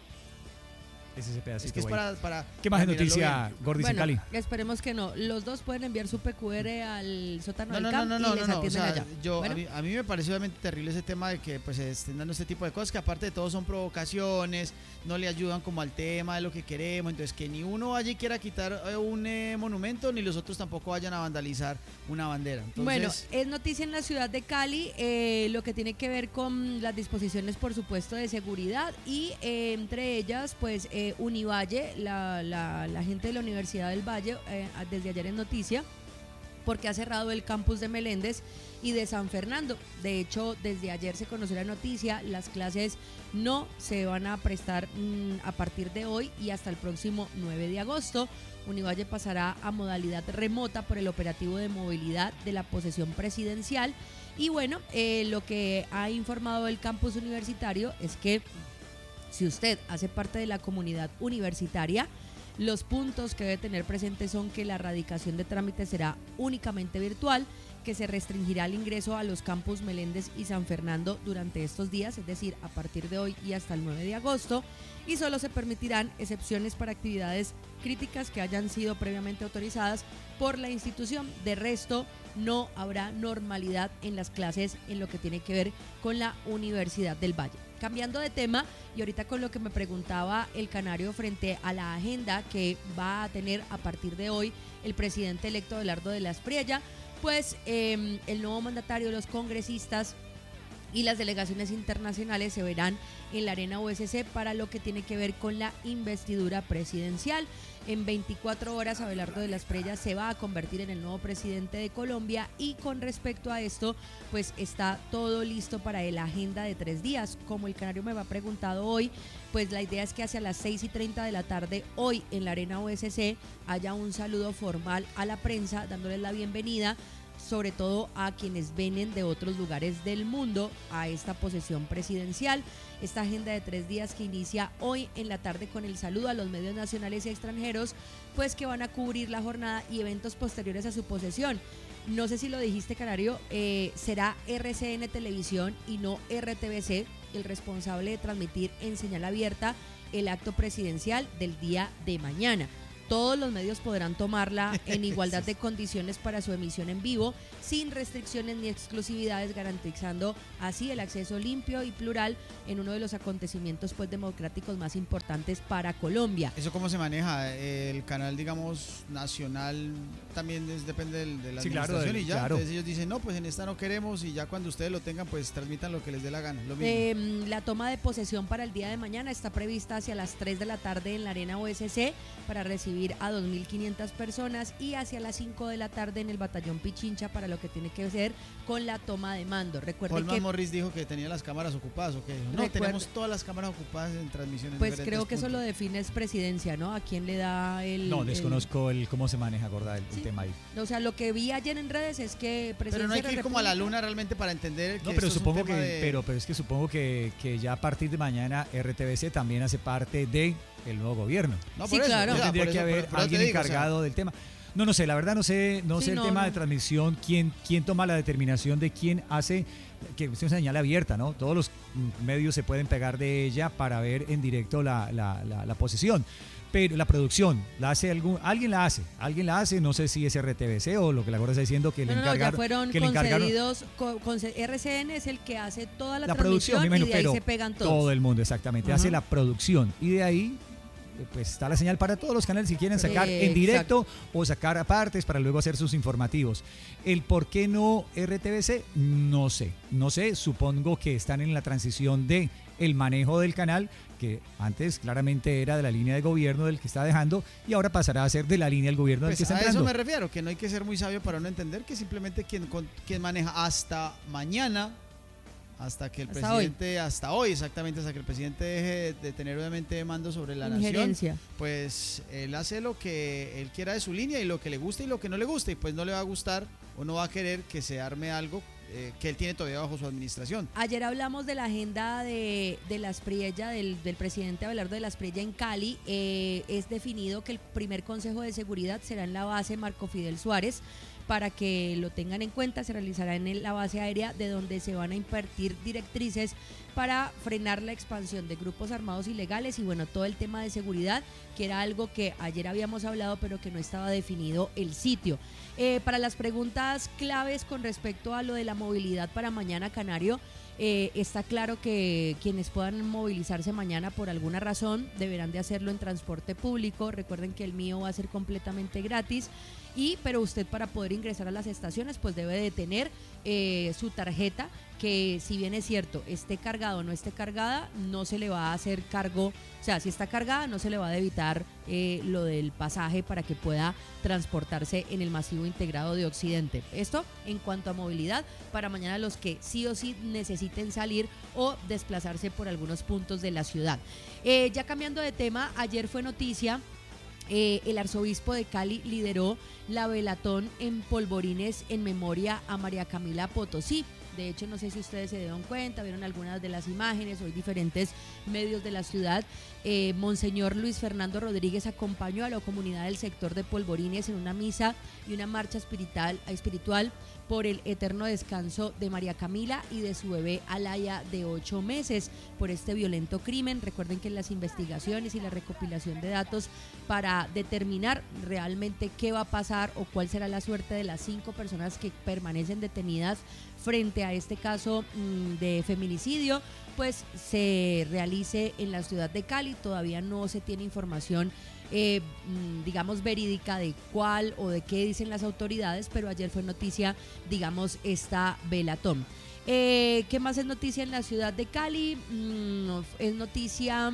Es ese pedacito, Es que es güey. para, para ¿Qué más de para mirarlo noticia, bien. Gordis en Bueno, Cali? esperemos que no. Los dos pueden enviar su P Q R al sótano No, del no, C A M no, no, no, y les no, no. O atienden sea, allá. yo, Bueno. a, mí, a mí me parece obviamente terrible ese tema de que pues se estén dando este tipo de cosas que aparte de todo son provocaciones, no le ayudan como al tema de lo que queremos, entonces que ni uno vaya y quiera quitar eh, un eh, monumento, ni los otros tampoco vayan a vandalizar una bandera. Entonces, Bueno, es noticia en la ciudad de Cali, eh, lo que tiene que ver con las disposiciones, por supuesto, de seguridad y eh, entre ellas, pues eh, Univalle, la, la, la gente de la Universidad del Valle, eh, desde ayer en noticia, porque ha cerrado el campus de Meléndez y de San Fernando. De hecho, desde ayer se conoció la noticia, las clases no se van a prestar mmm, a partir de hoy y hasta el próximo nueve de agosto. Univalle pasará a modalidad remota por el operativo de movilidad de la posesión presidencial. Y bueno, eh, lo que ha informado el campus universitario es que si usted hace parte de la comunidad universitaria, los puntos que debe tener presentes son que la radicación de trámites será únicamente virtual, que se restringirá el ingreso a los campus Meléndez y San Fernando durante estos días, es decir, a partir de hoy y hasta el nueve de agosto, y solo se permitirán excepciones para actividades críticas que hayan sido previamente autorizadas por la institución. De resto, no habrá normalidad en las clases en lo que tiene que ver con la Universidad del Valle. Cambiando de tema, y ahorita con lo que me preguntaba el Canario frente a la agenda que va a tener a partir de hoy el presidente electo Abelardo de la Espriella, pues eh, el nuevo mandatario, los congresistas y las delegaciones internacionales se verán en la Arena U S C para lo que tiene que ver con la investidura presidencial. En veinticuatro horas Abelardo de la Espriella se va a convertir en el nuevo presidente de Colombia y con respecto a esto pues está todo listo para la agenda de tres días. Como el Canario me va preguntado hoy, pues la idea es que hacia las seis y treinta de la tarde hoy en la Arena U S C haya un saludo formal a la prensa dándoles la bienvenida, sobre todo a quienes vienen de otros lugares del mundo a esta posesión presidencial. Esta agenda de tres días que inicia hoy en la tarde con el saludo a los medios nacionales y extranjeros, pues que van a cubrir la jornada y eventos posteriores a su posesión. No sé si lo dijiste, Canario, eh, será R C N Televisión y no R T V C el responsable de transmitir en señal abierta el acto presidencial del día de mañana. Todos los medios podrán tomarla en igualdad de condiciones para su emisión en vivo, sin restricciones ni exclusividades, garantizando así el acceso limpio y plural en uno de los acontecimientos pues democráticos más importantes para Colombia. ¿Eso cómo se maneja? El canal, digamos, nacional también es, depende del- de la Sí, claro, administración del- y ya. claro. Entonces ellos dicen, no, pues en esta no queremos y ya cuando ustedes lo tengan, pues transmitan lo que les dé la gana. Lo mismo. Eh, la toma de posesión para el día de mañana está prevista hacia las tres de la tarde en la Arena U S C para recibir a dos mil quinientas personas y hacia las cinco de la tarde en el Batallón Pichincha para lo que tiene que ver con la toma de mando. Recuerden Holman que Morris dijo que tenía las cámaras ocupadas, ¿o qué? No, Recuerda- tenemos todas las cámaras ocupadas en transmisiones. pues diferentes creo que eso puntos. lo define es presidencia, ¿no? ¿A quién le da el...? No, el- desconozco el cómo se maneja, Gorda, el, el Sí. tema ahí. o sea, lo que vi ayer en redes es que presidencia Pero no hay de que ir la como a la República- luna realmente para entender que No, pero esto es un supongo que, tema de- pero, pero es que supongo que, que ya a partir de mañana R T V C también hace parte de el nuevo gobierno. No, Sí, por eso, claro. o sea, Tendría por que eso- haber por- por eso te alguien digo, o sea, encargado del tema. No, no sé, la verdad no sé, no Sí, sé el no, tema no. de transmisión, quién, quién toma la determinación de quién hace, que es una señal abierta, ¿no? Todos los mm, medios se pueden pegar de ella para ver en directo la, la, la, la posesión. pero la producción la hace algún, alguien la hace, alguien la hace, no sé si es R T V C o lo que la gorda está diciendo que No, le no, no, ya encargaron. fueron que le encargaron concedidos, co- conce- R C N es el que hace toda la, la transmisión producción, me imagino, y de ahí pero se pegan todos. todo el mundo, exactamente, Ajá. hace la producción y de ahí eh, pues está la señal para todos los canales si quieren sacar Eh, en directo o sacar apartes para luego hacer sus informativos. El por qué no R T V C, no sé, no sé, supongo que están en la transición de el manejo del canal, que antes claramente era de la línea de gobierno del que está dejando y ahora pasará a ser de la línea del gobierno del Pues que está a eso entrando. me refiero, que no hay que ser muy sabio para no entender que simplemente quien, con- quien maneja hasta mañana, hasta que el Hasta presidente, hasta hoy exactamente, hasta que el presidente deje de tener obviamente mando sobre la nación, Injerencia. pues él hace lo que él quiera de su línea y lo que le gusta y lo que no le gusta, y pues no le va a gustar o no va a querer que se arme algo eh, que él tiene todavía bajo su administración. Ayer hablamos de la agenda de, de la Aspriella, del, del presidente Abelardo de la Aspriella en Cali. Eh, es definido que el primer Consejo de Seguridad será en la base Marco Fidel Suárez. Para que lo tengan en cuenta, se realizará en el- la base aérea, de donde se van a impartir directrices para frenar la expansión de grupos armados ilegales y bueno, todo el tema de seguridad, que era algo que ayer habíamos hablado pero que no estaba definido el sitio. Eh, para las preguntas claves con respecto a lo de la movilidad para mañana, Canario, eh, está claro que quienes puedan movilizarse mañana por alguna razón deberán de hacerlo en transporte público. Recuerden que el mío va a ser completamente gratis. Y, pero usted para poder ingresar a las estaciones pues debe de tener eh, su tarjeta, que si bien es cierto, esté cargada o no esté cargada, no se le va a hacer cargo, o sea, si está cargada no se le va a debitar eh, lo del pasaje para que pueda transportarse en el masivo integrado de Occidente. Esto en cuanto a movilidad para mañana los que sí o sí necesiten salir o desplazarse por algunos puntos de la ciudad. Eh, ya cambiando de tema, ayer fue noticia. Eh, el arzobispo de Cali lideró la velatón en Polvorines en memoria a María Camila Potosí. De hecho, no sé si ustedes se dieron cuenta, vieron algunas de las imágenes, hoy diferentes medios de la ciudad. Eh, Monseñor Luis Fernando Rodríguez acompañó a la comunidad del sector de Polvorines en una misa y una marcha espiritual, espiritual por el eterno descanso de María Camila y de su bebé Alaya de ocho meses por este violento crimen. Recuerden que las investigaciones y la recopilación de datos para determinar realmente qué va a pasar o cuál será la suerte de las cinco personas que permanecen detenidas frente a este caso mmm, de feminicidio, pues se realice en la ciudad de Cali. Todavía no se tiene información Eh, digamos verídica de cuál o de qué dicen las autoridades, pero ayer fue noticia, digamos, esta velatón. Eh, ¿Qué más es noticia en la ciudad de Cali? Mm, es noticia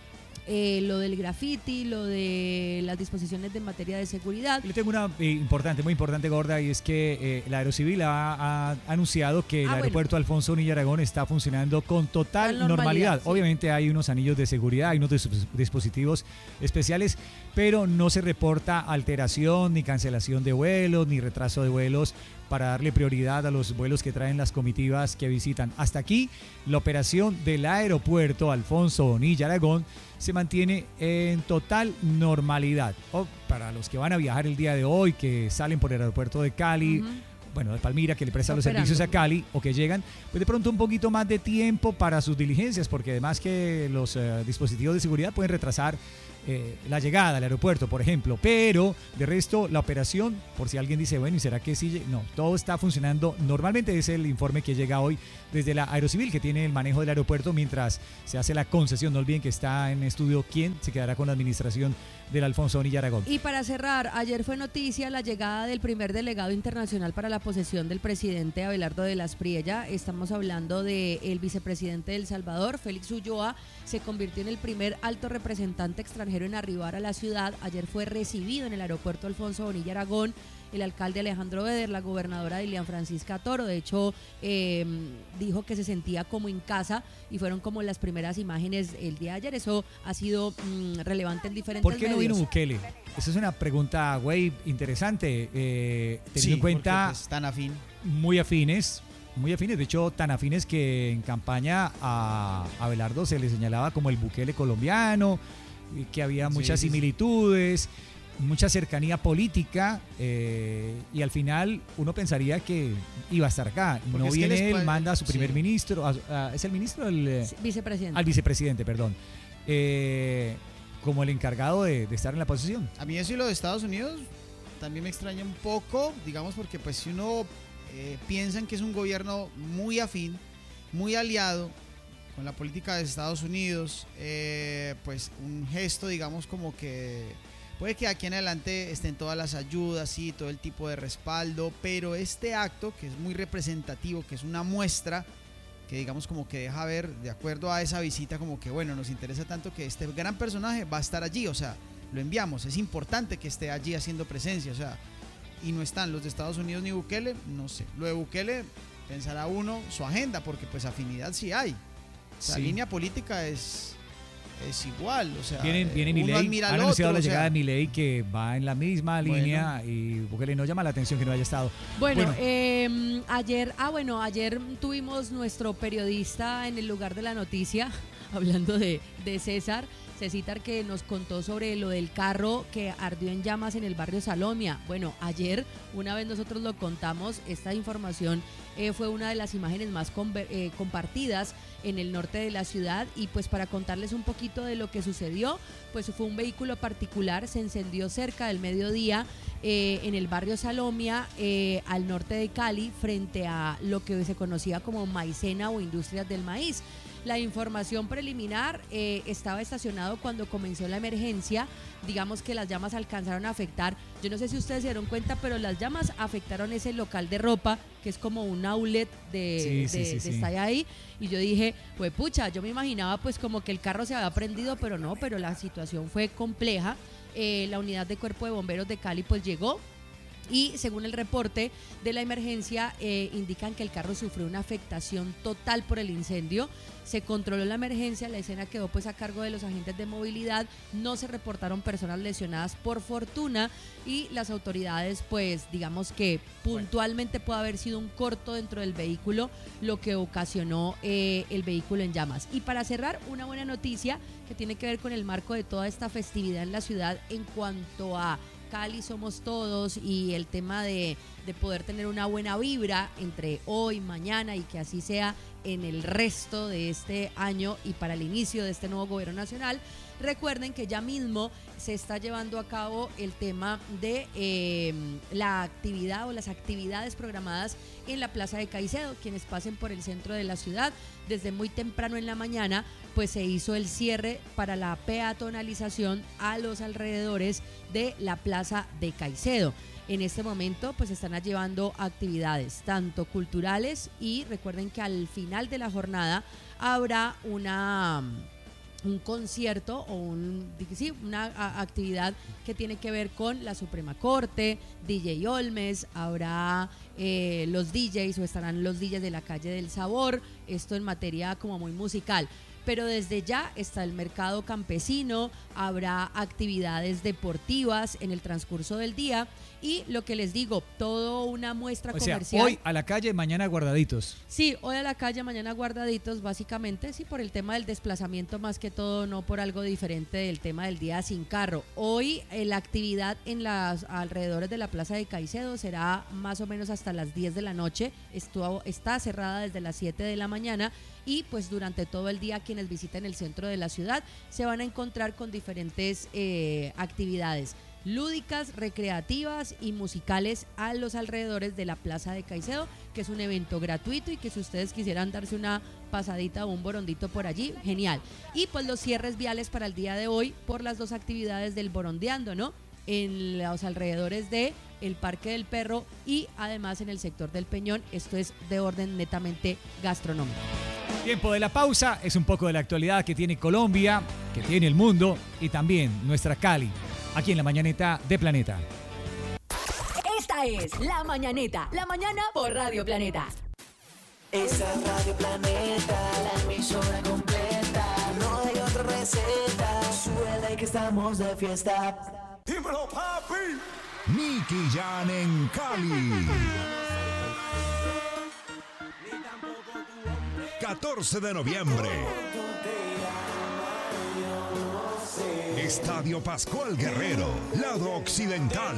eh, lo del graffiti, lo de las disposiciones de materia de seguridad. Le tengo una eh, importante, muy importante, gorda, y es que eh, la Aerocivil ha, ha anunciado que el Ah, aeropuerto bueno. Alfonso Bonilla Aragón está funcionando con total Total normalidad, normalidad. sí. Obviamente hay unos anillos de seguridad, hay unos dis- dispositivos especiales, pero no se reporta alteración, ni cancelación de vuelos, ni retraso de vuelos para darle prioridad a los vuelos que traen las comitivas que visitan. Hasta aquí, la operación del aeropuerto Alfonso Bonilla Aragón se mantiene en total normalidad. O para los que van a viajar el día de hoy, que salen por el aeropuerto de Cali, Ujú. bueno, de Palmira, que le prestan los Operando. servicios a Cali o que llegan, pues de pronto un poquito más de tiempo para sus diligencias, porque además que los eh, dispositivos de seguridad pueden retrasar eh, la llegada al aeropuerto, por ejemplo, pero de resto la operación, por si alguien dice, bueno, ¿y será que sí? No, todo está funcionando normalmente. Es el informe que llega hoy desde la Aerocivil, que tiene el manejo del aeropuerto mientras se hace la concesión. No olviden que está en estudio quién se quedará con la administración del Alfonso Bonilla Aragón. Y para cerrar, ayer fue noticia la llegada del primer delegado internacional para la posesión del presidente Abelardo de la Aspriella. Estamos hablando del vicepresidente de El Salvador, Félix Ulloa. Se convirtió en el primer alto representante extranjero en arribar a la ciudad. Ayer fue recibido en el aeropuerto Alfonso Bonilla Aragón el alcalde Alejandro Beder, la gobernadora Dilian Francisca Toro. De hecho, eh, dijo que se sentía como en casa y fueron como las primeras imágenes el día de ayer. Eso ha sido mm, relevante en diferentes ¿Por qué no vino medios. Bukele? Esa es una pregunta, güey, interesante. Eh, teniendo Sí, en cuenta porque, pues, tan afín. muy afines, muy afines, de hecho tan afines que en campaña a Abelardo se le señalaba como el Bukele colombiano, y que había Sí, muchas sí, sí. similitudes, mucha cercanía política, eh, y al final uno pensaría que iba a estar acá. Porque No es que viene les él, puede- manda a su primer sí. ministro, a- a- es el ministro del... Vicepresidente. al vicepresidente, perdón. Eh, como el encargado de, de estar en la posición. A mí eso y lo de Estados Unidos también me extraña un poco, digamos, porque pues si uno eh, piensa en que es un gobierno muy afín, muy aliado con la política de Estados Unidos, eh, pues un gesto, digamos, como que puede que aquí en adelante estén todas las ayudas y todo el tipo de respaldo, pero este acto, que es muy representativo, que es una muestra, que digamos como que deja ver, de acuerdo a esa visita, como que bueno, nos interesa tanto que este gran personaje va a estar allí, o sea, lo enviamos, es importante que esté allí haciendo presencia, o sea, y no están los de Estados Unidos ni Bukele, no sé, lo de Bukele pensará uno su agenda, porque pues afinidad sí hay, o sea, Sí. la línea política es, es igual, o sea, Viene, viene uno Milei, admira han al anunciado otro, la o sea, llegada de Milei, que va en la misma Bueno. línea, y Bukele no llama la atención que no haya estado. Bueno, Bueno. eh, ayer, ah bueno, ayer tuvimos nuestro periodista en el lugar de la noticia, hablando de, de César, Cecitar, que nos contó sobre lo del carro que ardió en llamas en el barrio Salomia. Bueno, ayer una vez nosotros lo contamos, esta información eh, fue una de las imágenes más conver- eh, compartidas en el norte de la ciudad, y pues para contarles un poquito de lo que sucedió, pues fue un vehículo particular, se encendió cerca del mediodía eh, en el barrio Salomia, eh, al norte de Cali, frente a lo que se conocía como Maicena o Industrias del Maíz. La información preliminar, eh, estaba estacionado cuando comenzó la emergencia. Digamos que las llamas alcanzaron a afectar, yo no sé si ustedes se dieron cuenta, pero las llamas afectaron ese local de ropa, que es como un outlet de, Sí, sí, de, sí, de sí. estar ahí. Y yo dije, pues pucha, yo me imaginaba pues como que el carro se había prendido, pero no, pero la situación fue compleja. Eh, la unidad de cuerpo de bomberos de Cali pues llegó. Y según el reporte de la emergencia, eh, indican que el carro sufrió una afectación total por el incendio. Se controló la emergencia, la escena quedó pues a cargo de los agentes de movilidad, no se reportaron personas lesionadas por fortuna, y las autoridades pues digamos que puntualmente puede haber sido un corto dentro del vehículo lo que ocasionó eh, el vehículo en llamas. Y para cerrar, una buena noticia que tiene que ver con el marco de toda esta festividad en la ciudad en cuanto a Cali somos todos, y el tema de, de poder tener una buena vibra entre hoy, mañana, y que así sea en el resto de este año y para el inicio de este nuevo gobierno nacional. Recuerden que ya mismo se está llevando a cabo el tema de eh, la actividad o las actividades programadas en la Plaza de Caicedo. Quienes pasen por el centro de la ciudad, desde muy temprano en la mañana, pues se hizo el cierre para la peatonalización a los alrededores de la Plaza de Caicedo. En este momento pues están llevando actividades tanto culturales, y recuerden que al final de la jornada habrá una... un concierto o un, sí, una a, actividad que tiene que ver con la Suprema Corte, D J Olmes, habrá eh, los D Js o estarán los D Js de la Calle del Sabor, esto en materia como muy musical. Pero desde ya está el mercado campesino, habrá actividades deportivas en el transcurso del día, y lo que les digo, todo una muestra O sea, comercial. hoy a la calle, mañana guardaditos. Sí, hoy a la calle, mañana guardaditos, básicamente, sí, por el tema del desplazamiento más que todo, no por algo diferente del tema del día sin carro. Hoy eh, la actividad en los alrededores de la Plaza de Caicedo será más o menos hasta las diez de la noche, Estuvo, está cerrada desde las siete de la mañana, y pues durante todo el día quienes visiten el centro de la ciudad se van a encontrar con diferentes eh, actividades lúdicas, recreativas y musicales a los alrededores de la Plaza de Caicedo, que es un evento gratuito, y que si ustedes quisieran darse una pasadita o un borondito por allí, genial. Y pues los cierres viales para el día de hoy por las dos actividades del Borondeando, ¿no? En los alrededores de el Parque del Perro y además en el sector del Peñón. Esto es de orden netamente gastronómico. Tiempo de la pausa, es un poco de la actualidad que tiene Colombia, que tiene el mundo, y también nuestra Cali, aquí en la Mañaneta de Planeta. Esta es La Mañaneta, la mañana por Radio Planeta. Esa es Radio Planeta, la emisora completa. No hay otra receta. Suele que estamos de fiesta. Dímelo, papi. Nicky Jam en Cali. catorce de noviembre. Estadio Pascual Guerrero, lado occidental.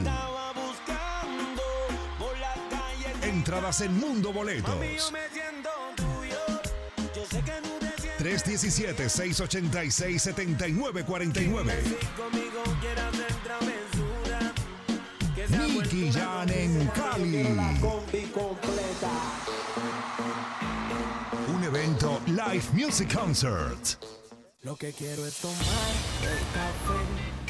Entradas en Mundo Boletos. tres uno siete, seis ocho seis, siete nueve cuatro nueve. Nicky Jam en Cali. Un evento Live Music Concert. Lo que quiero es tomar el café